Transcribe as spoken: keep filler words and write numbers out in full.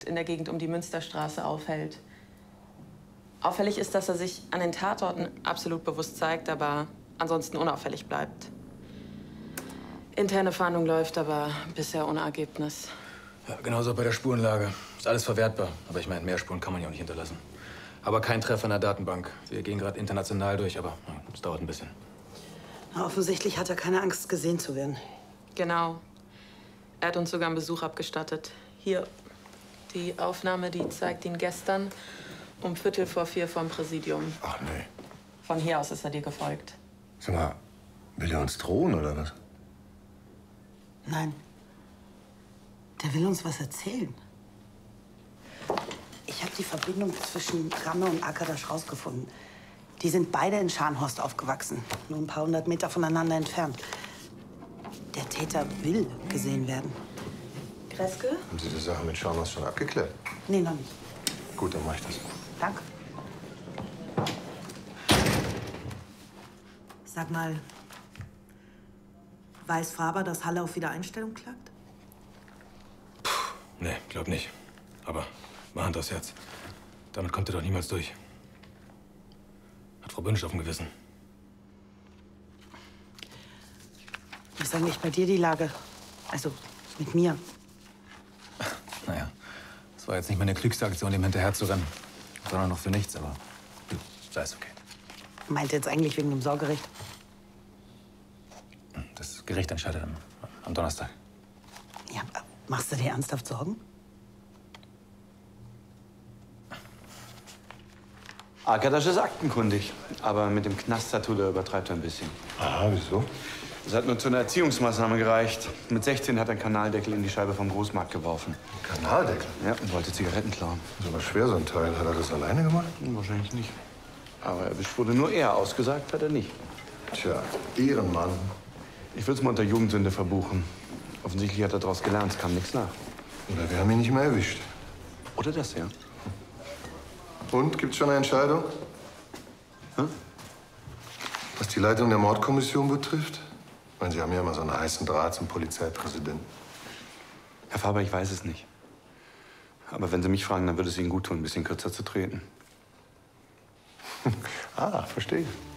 in der Gegend um die Münsterstraße aufhält. Auffällig ist, dass er sich an den Tatorten absolut bewusst zeigt, aber ansonsten unauffällig bleibt. Interne Fahndung läuft, aber bisher ohne Ergebnis. Ja, genauso bei der Spurenlage. Ist alles verwertbar. Aber ich meine, mehr Spuren kann man ja auch nicht hinterlassen. Aber kein Treffer in der Datenbank. Wir gehen gerade international durch, aber es ja, dauert ein bisschen. Na, offensichtlich hat er keine Angst, gesehen zu werden. Genau. Er hat uns sogar einen Besuch abgestattet. Hier, die Aufnahme, die zeigt ihn gestern um Viertel vor vier vom Präsidium. Ach nee. Von hier aus ist er dir gefolgt. Sag mal, will er uns drohen oder was? Nein. Der will uns was erzählen. Ich habe die Verbindung zwischen Ramme und Arkadasch rausgefunden. Die sind beide in Scharnhorst aufgewachsen, nur ein paar hundert Meter voneinander entfernt. Der Täter will gesehen werden. Kreske? Haben Sie die Sache mit Scharnhorst schon abgeklärt? Nee, noch nicht. Gut, dann mach ich das. Danke. Sag mal, weiß Faber, dass Halle auf Wiedereinstellung klagt? Puh, nee, glaub nicht. Aber mal Hand aufs Herz. Damit kommt er doch niemals durch. Hat Frau Bünsch auf dem Gewissen. Wie ist eigentlich bei dir die Lage? Also, mit mir? Naja, das war jetzt nicht meine klügste Aktion, dem hinterher zu rennen. Sondern noch für nichts, aber du, sei es okay. Meint jetzt eigentlich wegen dem Sorgerecht? Das Gericht entscheidet am, am Donnerstag. Ja, machst du dir ernsthaft Sorgen? Arkadasch ist aktenkundig, aber mit dem Knast-Tattoo, da übertreibt er ein bisschen. Aha, wieso? Das hat nur zu einer Erziehungsmaßnahme gereicht. Mit sechzehn hat er einen Kanaldeckel in die Scheibe vom Großmarkt geworfen. Kanaldeckel? Ja, und wollte Zigaretten klauen. Das ist aber schwer, so ein Teil. Hat er das alleine gemacht? Hm, wahrscheinlich nicht. Aber erwischt wurde nur er, ausgesagt hat er nicht. Tja, Ehrenmann. Ich will es mal unter Jugendsünde verbuchen. Offensichtlich hat er daraus gelernt, es kam nichts nach. Oder wir haben ihn nicht mehr erwischt. Oder das, ja. Und, gibt's schon eine Entscheidung? Hm? Was die Leitung der Mordkommission betrifft? Ich meine, Sie haben ja immer so einen heißen Draht zum Polizeipräsidenten. Herr Faber, ich weiß es nicht. Aber wenn Sie mich fragen, dann würde es Ihnen gut tun, ein bisschen kürzer zu treten. Ah, verstehe.